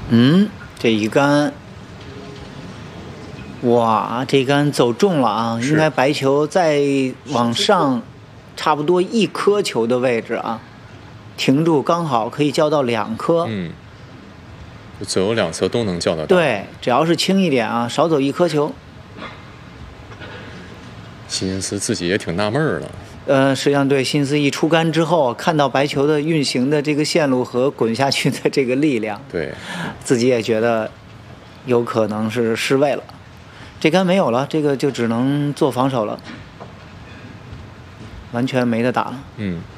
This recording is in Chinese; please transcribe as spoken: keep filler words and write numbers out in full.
嗯，这一杆，哇，这杆走中了啊！应该白球再往上，差不多一颗球的位置啊，停住刚好可以叫到两颗。 嗯，左右两侧都能叫得到。 对，只要是轻一点啊，少走一颗球。 希金斯自己也挺纳闷儿的。 呃，实际上对，辛斯一出杆之后，看到白球的运行的这个线路和滚下去的这个力量， 对， 自己也觉得有可能是失位了。这杆没有了，这个就只能做防守了，完全没得打了。 嗯。